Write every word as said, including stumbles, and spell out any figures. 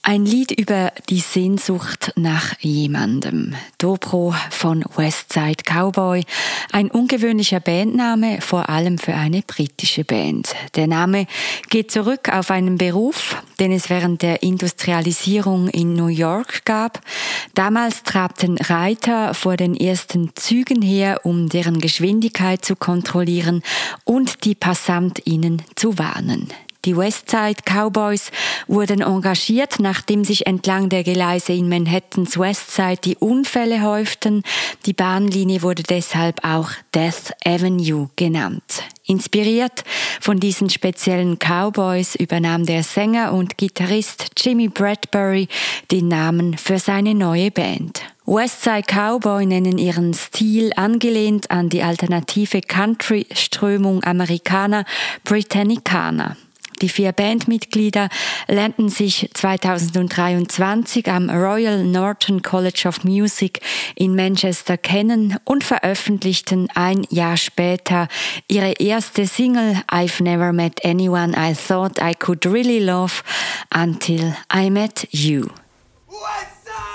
Ein Lied über die Sehnsucht nach jemandem. Dobro von Westside Cowboy. Ein ungewöhnlicher Bandname, vor allem für eine britische Band. Der Name geht zurück auf einen Beruf, den es während der Industrialisierung in New York gab. Damals trabten Reiter vor den ersten Zügen her, um deren Geschwindigkeit zu kontrollieren und die PassantInnen zu warnen. Die Westside Cowboys wurden engagiert, nachdem sich entlang der Gleise in Manhattans Westside die Unfälle häuften. Die Bahnlinie wurde deshalb auch Death Avenue genannt. Inspiriert von diesen speziellen Cowboys übernahm der Sänger und Gitarrist Jimmy Bradbury den Namen für seine neue Band. Westside Cowboy nennen ihren Stil angelehnt an die alternative Country-Strömung Amerikaner Britannicana. Die vier Bandmitglieder lernten sich zweitausenddreiundzwanzig am Royal Norton College of Music in Manchester kennen und veröffentlichten ein Jahr später ihre erste Single I've Never Met Anyone I Thought I Could Really Love Until I Met You.